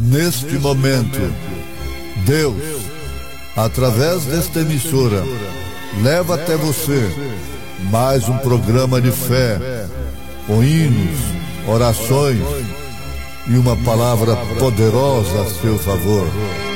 Neste momento, Deus, através desta emissora, leva até você mais um programa de fé, com hinos, orações e uma palavra poderosa a seu favor.